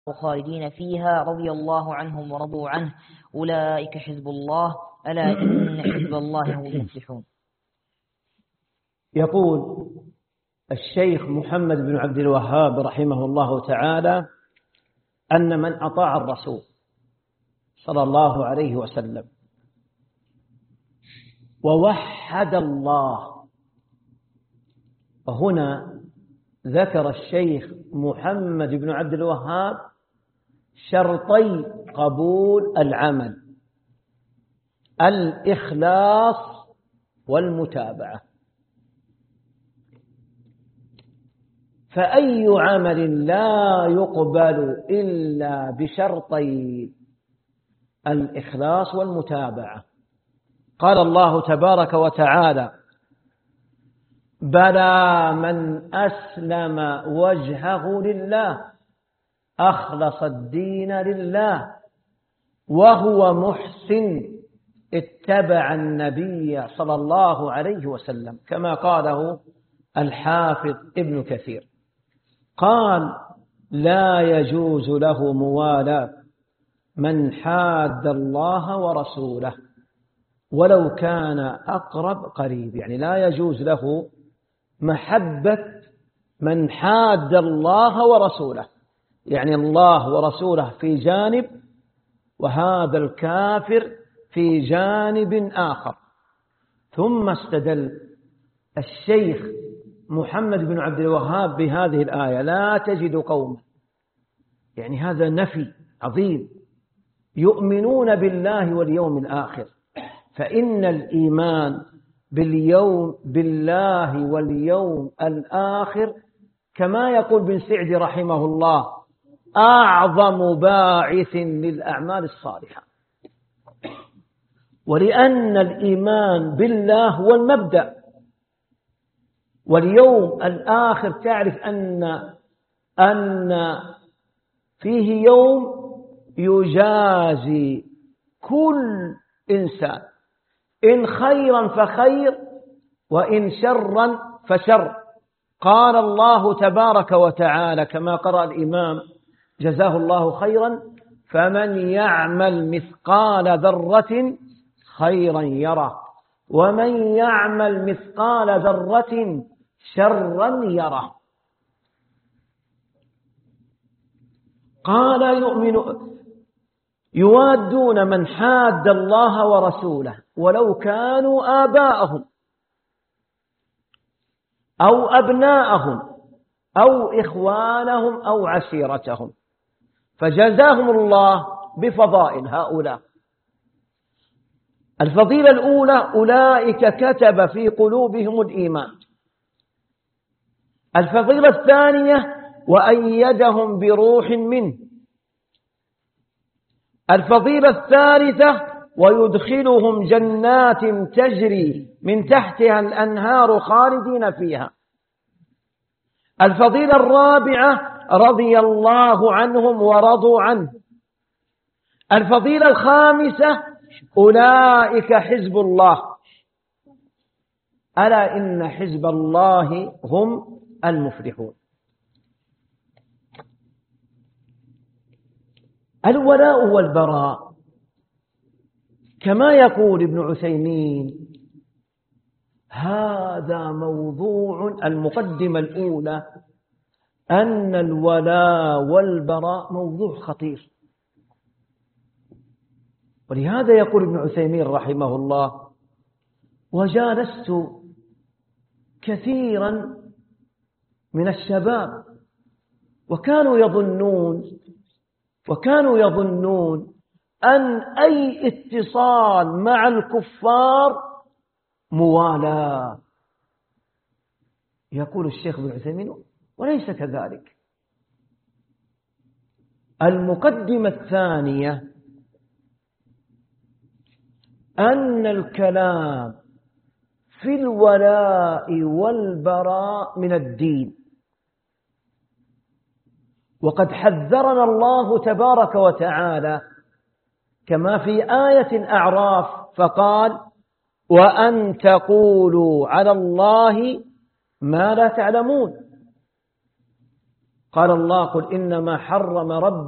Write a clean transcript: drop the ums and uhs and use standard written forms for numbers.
خالدين فيها رضي الله عنهم ورضوا عنه أولئك حزب الله ألا إن حزب الله هم المفلحون. يقول الشيخ محمد بن عبد الوهاب رحمه الله تعالى أن من أطاع الرسول صلى الله عليه وسلم ووحد الله، وهنا ذكر الشيخ محمد بن عبد الوهاب شرطي قبول العمل: الإخلاص والمتابعة. فأي عمل لا يقبل إلا بشرطي الإخلاص والمتابعة. قال الله تبارك وتعالى: بلى من أسلم وجهه لله أخلص الدين لله وهو محسن اتبع النبي صلى الله عليه وسلم، كما قاله الحافظ ابن كثير. قال: لا يجوز له موالاة من حاد الله ورسوله ولو كان أقرب قريب، يعني لا يجوز له محبة من حاد الله ورسوله، يعني الله ورسوله في جانب وهذا الكافر في جانب آخر. ثم استدل الشيخ محمد بن عبد الوهاب بهذه الآية: لا تجد قوما، يعني هذا نفي عظيم، يؤمنون بالله واليوم الآخر. فإن الإيمان بالله واليوم الآخر كما يقول بن سعدي رحمه الله أعظم باعث للأعمال الصالحة. ولأن الإيمان بالله هو المبدأ، واليوم الآخر تعرف أن فيه يوم يجازي كل إنسان، إن خيرا فخير وإن شرا فشر. قال الله تبارك وتعالى كما قرأ الإمام جزاه الله خيرا: فمن يعمل مثقال ذرة خيرا يره ومن يعمل مثقال ذرة شرا يره. قال: يوادون من حاد الله ورسوله ولو كانوا آباءهم أو أبناءهم أو إخوانهم أو عشيرتهم. فجزاهم الله بفضائل هؤلاء. الفضيلة الأولى: أولئك كتب في قلوبهم الإيمان. الفضيلة الثانية: وأيدهم بروح منه. الفضيلة الثالثة: ويدخلهم جنات تجري من تحتها الأنهار خالدين فيها. الفضيلة الرابعة: رضي الله عنهم ورضوا عنه. الفضيلة الخامسة: أولئك حزب الله ألا إن حزب الله هم المفلحون. الولاء والبراء كما يقول ابن عثيمين هذا موضوع المقدمة الأولى، أن الولاء والبراء موضوع خطير. ولهذا يقول ابن عثيمين رحمه الله: وجالست كثيرا من الشباب وكانوا يظنون أن أي اتصال مع الكفار موالاة. يقول الشيخ ابن عثيمين: وليس كذلك. المقدمة الثانية: أن الكلام في الولاء والبراء من الدين، وقد حذرنا الله تبارك وتعالى كما في آية أعراف فقال: وأن تقولوا على الله ما لا تعلمون. قال الله: قل إنما حرم ربي